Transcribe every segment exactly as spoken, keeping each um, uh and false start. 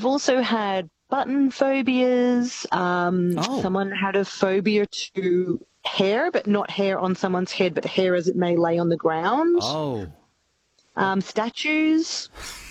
I've also had button phobias. Um, Oh. Someone had a phobia to hair, but not hair on someone's head, but hair as it may lay on the ground. Oh. Um, statues.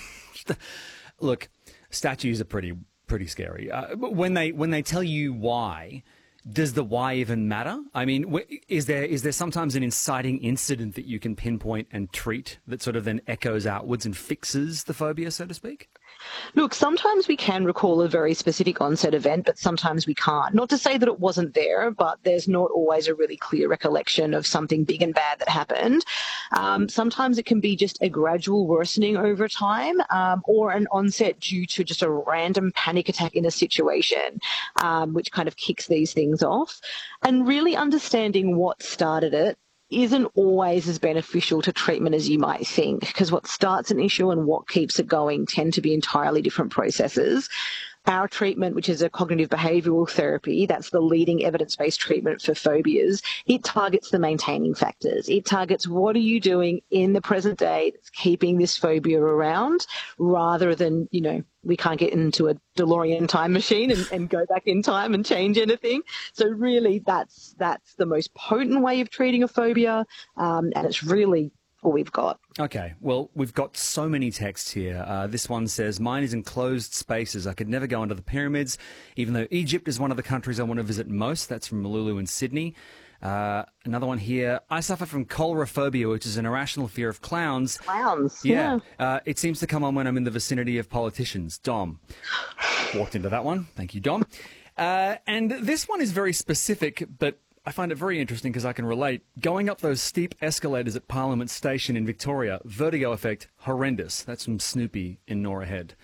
Look, statues are pretty pretty scary. Uh, but when they when they tell you why, does the why even matter? I mean, wh- is there is there sometimes an inciting incident that you can pinpoint and treat that sort of then echoes outwards and fixes the phobia, so to speak? Look, sometimes we can recall a very specific onset event, but sometimes we can't. Not to say that it wasn't there, but there's not always a really clear recollection of something big and bad that happened. Um, sometimes it can be just a gradual worsening over time, um, or an onset due to just a random panic attack in a situation, um, which kind of kicks these things off. And really understanding what started it isn't always as beneficial to treatment as you might think, because what starts an issue and what keeps it going tend to be entirely different processes. Our treatment, which is a cognitive behavioural therapy, that's the leading evidence-based treatment for phobias, it targets the maintaining factors. It targets what are you doing in the present day that's keeping this phobia around, rather than, you know, we can't get into a DeLorean time machine and, and go back in time and change anything. So really that's that's the most potent way of treating a phobia, um, and it's really all we've got. Okay, well, we've got so many texts here. Uh, this one says, mine is enclosed spaces. I could never go under the pyramids, even though Egypt is one of the countries I want to visit most. That's from Malulu in Sydney. Uh, another one here. I suffer from colorophobia, which is an irrational fear of clowns. Clowns, Yeah. yeah. Uh, it seems to come on when I'm in the vicinity of politicians. Dom. Walked into that one. Thank you, Dom. Uh, and this one is very specific, but I find it very interesting because I can relate. Going up those steep escalators at Parliament Station in Victoria, vertigo effect, horrendous. That's from Snoopy in Nora Head.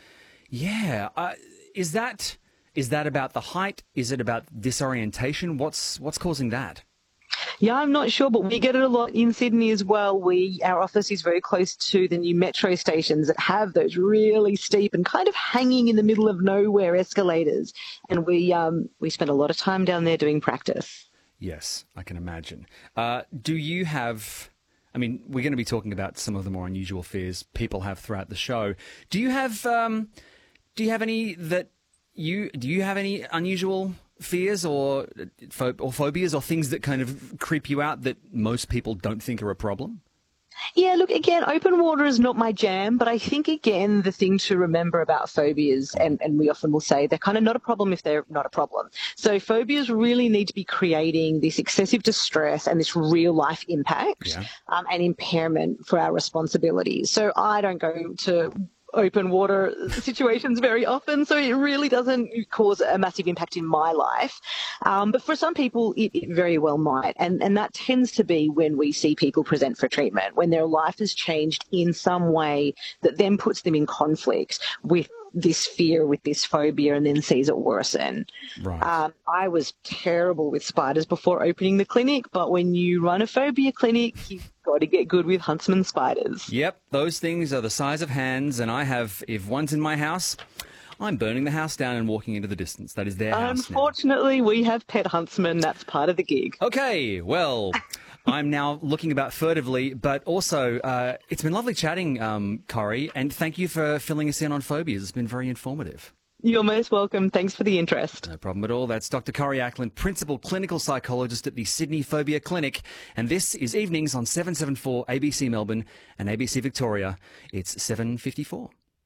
Yeah. Uh, is that is that about the height? Is it about disorientation? What's what's causing that? Yeah, I'm not sure, but we get it a lot in Sydney as well. We Our office is very close to the new metro stations that have those really steep and kind of hanging in the middle of nowhere escalators. And we um, we spend a lot of time down there doing practice. Yes, I can imagine. Uh, do you have, I mean, we're going to be talking about some of the more unusual fears people have throughout the show. Do you have, um, do you have any that you, do you have any unusual fears or, or phobias or things that kind of creep you out that most people don't think are a problem? Yeah, look, again, open water is not my jam, but I think, again, the thing to remember about phobias, and, and we often will say they're kind of not a problem if they're not a problem. So phobias really need to be creating this excessive distress and this real-life impact, Yeah. um, and impairment for our responsibilities. So I don't go to open water situations very often, so it really doesn't cause a massive impact in my life. Um, but for some people, it, it very well might. And, and that tends to be when we see people present for treatment, when their life has changed in some way that then puts them in conflict with this fear, with this phobia, and then sees it worsen. Right. Um, I was terrible with spiders before opening the clinic, but when you run a phobia clinic, you've got to get good with huntsman spiders. Yep, those things are the size of hands, and I have, if one's in my house, I'm burning the house down and walking into the distance. That is their house now. Unfortunately, we have pet huntsmen. That's part of the gig. Okay, well, I'm now looking about furtively, but also uh, it's been lovely chatting, um, Corrie, and thank you for filling us in on phobias. It's been very informative. You're most welcome. Thanks for the interest. No problem at all. That's Doctor Corrie Ackland, Principal Clinical Psychologist at the Sydney Phobia Clinic. And this is Evenings on seven seventy-four A B C Melbourne and A B C Victoria. It's seven fifty-four.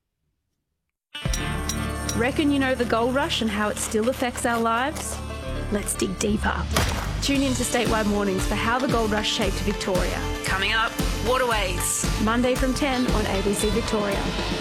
Reckon you know the gold rush and how it still affects our lives? Let's dig deeper. Tune in to Statewide Mornings for how the gold rush shaped Victoria. Coming up, Waterways. Monday from ten on A B C Victoria.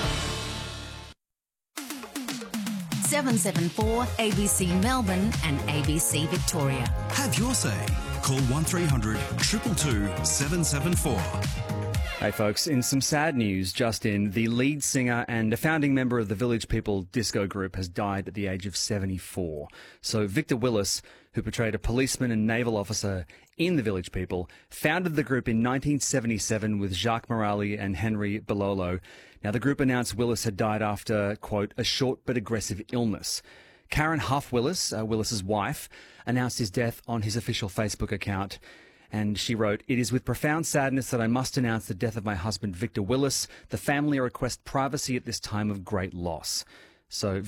seven seven four A B C Melbourne and A B C Victoria. Have your say. Call one three hundred two two two seven seven four. Hey folks, in some sad news, just in, the lead singer and a founding member of the Village People disco group has died at the age of seventy-four. So Victor Willis, who portrayed a policeman and naval officer in the Village People, founded the group in nineteen seventy-seven with Jacques Morali and Henry Bololo. Now, the group announced Willis had died after, quote, a short but aggressive illness. Karen Huff Willis, uh, Willis's wife, announced his death on his official Facebook account. And she wrote, "It is with profound sadness that I must announce the death of my husband, Victor Willis. The family request privacy at this time of great loss." So